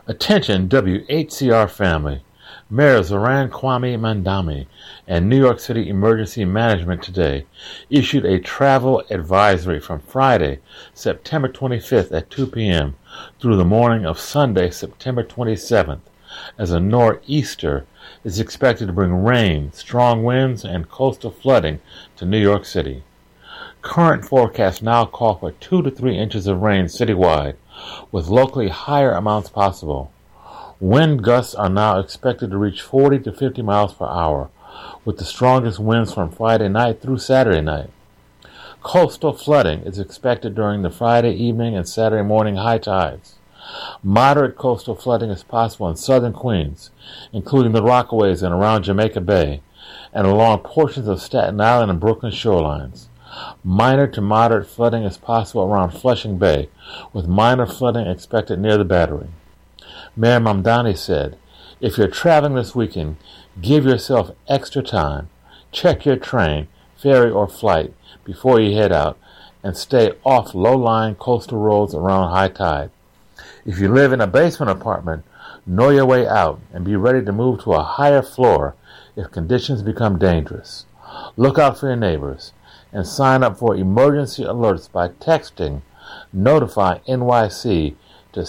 Attention WHCR family. Mayor Zoran Kwame Mandami and New York City Emergency Management today issued a travel advisory from Friday, September 25th at 2 p.m. through the morning of Sunday, September 27th, as a nor'easter is expected to bring rain, strong winds, and coastal flooding to New York City. Current forecasts now call for 2 to 3 inches of rain citywide, with locally higher amounts possible. Wind gusts are now expected to reach 40 to 50 miles per hour, with the strongest winds from Friday night through Saturday night. Coastal flooding is expected during the Friday evening and Saturday morning high tides. Moderate coastal flooding is possible in southern Queens, including the Rockaways and around Jamaica Bay, and along portions of Staten Island and Brooklyn shorelines. Minor to moderate flooding is possible around Flushing Bay, with minor flooding expected near the Battery. Mayor Mamdani said, "If you're traveling this weekend, give yourself extra time. Check your train, ferry, or flight before you head out, and stay off low-lying coastal roads around high tide. If you live in a basement apartment, know your way out and be ready to move to a higher floor if conditions become dangerous. Look out for your neighbors and sign up for emergency alerts by texting Notify NYC to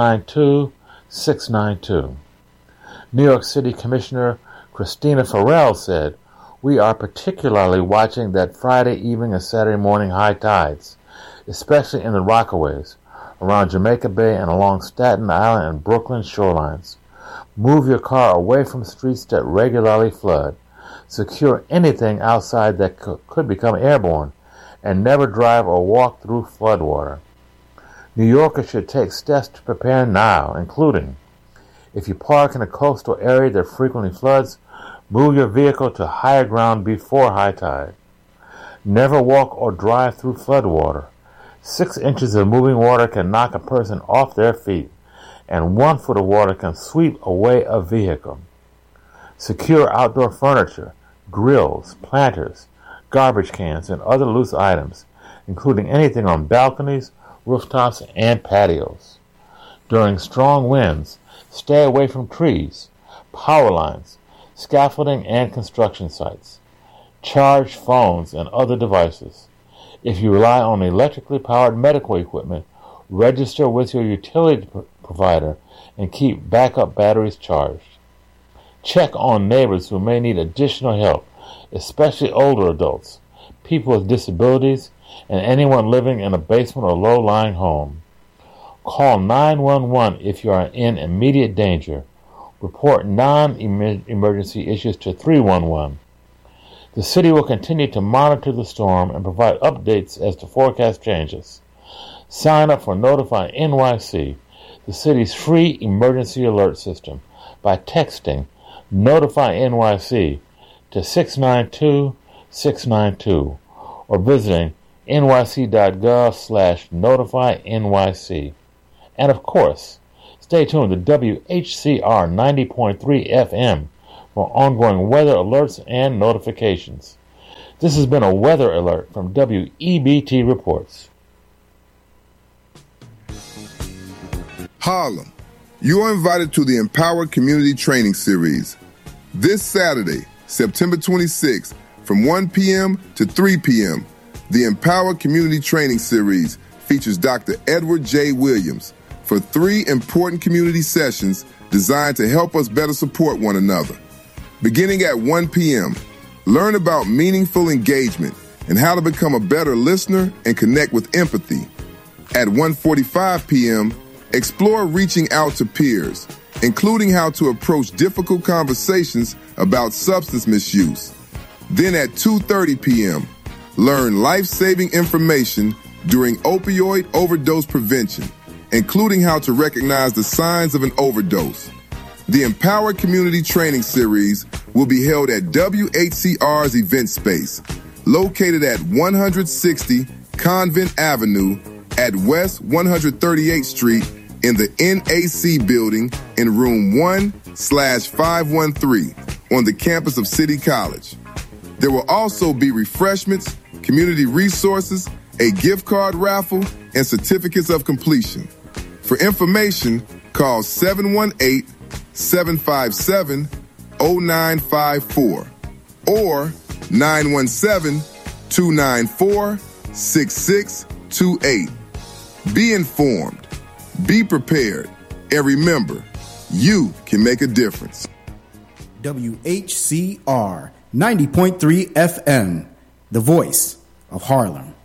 692-692. New York City Commissioner Christina Farrell said, "We are particularly watching that Friday evening and Saturday morning high tides, especially in the Rockaways, around Jamaica Bay and along Staten Island and Brooklyn shorelines. Move your car away from streets that regularly flood. Secure anything outside that could become airborne, and never drive or walk through floodwater." New Yorkers should take steps to prepare now, including, if you park in a coastal area that frequently floods, move your vehicle to higher ground before high tide. Never walk or drive through floodwater. 6 inches of moving water can knock a person off their feet, and 1 foot of water can sweep away a vehicle. Secure outdoor furniture, grills, planters, garbage cans, and other loose items, including anything on balconies, rooftops, and patios. During strong winds, stay away from trees, power lines, scaffolding, and construction sites. Charge phones and other devices. If you rely on electrically powered medical equipment, register with your utility provider and keep backup batteries charged. Check on neighbors who may need additional help, especially older adults, people with disabilities, and anyone living in a basement or low-lying home. Call 911 if you are in immediate danger. Report non-emergency issues to 311. The city will continue to monitor the storm and provide updates as the forecast changes. Sign up for Notify NYC, the city's free emergency alert system, by texting Notify NYC to 692-692 or visiting nyc.gov/notifynyc. And of course, stay tuned to WHCR 90.3 FM for ongoing weather alerts and notifications. This has been a weather alert from WEBT Reports. Harlem, you are invited to the Empower Community Training Series. This Saturday, September 26th, from 1 p.m. to 3 p.m., the Empower Community Training Series features Dr. Edward J. Williams for 3 important community sessions designed to help us better support one another. Beginning at 1 p.m., learn about meaningful engagement and how to become a better listener and connect with empathy. At 1:45 p.m., explore reaching out to peers, including how to approach difficult conversations about substance misuse. Then at 2:30 p.m., learn life-saving information during opioid overdose prevention, including how to recognize the signs of an overdose. The Empower Community Training Series will be held at WHCR's event space, located at 160 Convent Avenue at West 138th Street in the NAC building in room 1/513 on the campus of City College. There will also be refreshments, community resources, a gift card raffle, and certificates of completion. For information, Call 718-757-0954 or 917-294-6628. Be informed, be prepared, and remember, you can make a difference. WHCR 90.3 FM, the voice of Harlem.